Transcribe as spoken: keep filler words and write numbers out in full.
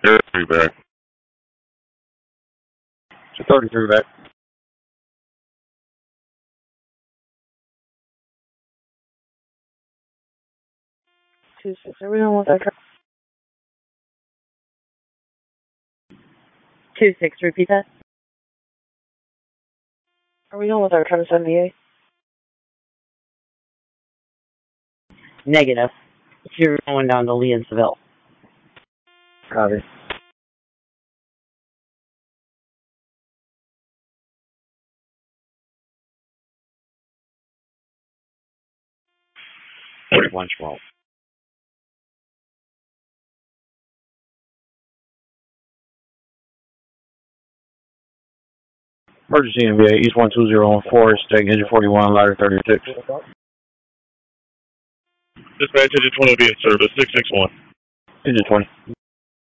thirty-three back. To thirty-three back. Two six. Are we on with our truck? Two six. Repeat that. Are we on with our truck seventy-eight? Negative. If you're going down to Lee and Seville. Copy. forty-one twelve. Emergency N V A, East one two zero one four, State Engine forty-one, ladder thirty-six. Dispatch engine twenty will be in service, six six one. Engine twenty.